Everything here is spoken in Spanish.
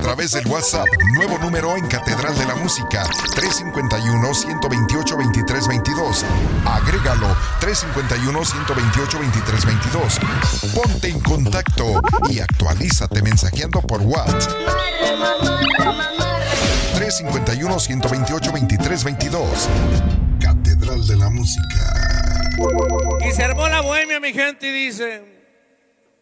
través del WhatsApp. Nuevo número en Catedral de la Música, 351-128-2322. Agrégalo, 351-128-2322. Ponte en contacto y actualízate mensajeando por WhatsApp. 351-128-2322. Catedral de la Música. Y se armó la bohemia, mi gente, y dice...